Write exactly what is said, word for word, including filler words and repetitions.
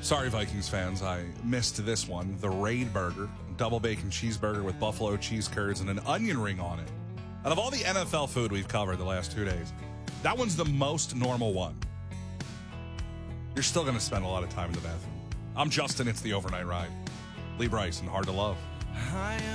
Sorry, Vikings fans, I missed this one. The Raid Burger, double bacon cheeseburger with buffalo cheese curds and an onion ring on it. Out of all the N F L food we've covered the last two days, that one's the most normal one. You're still going to spend a lot of time in the bathroom. I'm Justin, it's the Overnight Ride. Lee Bryson, Hard to Love.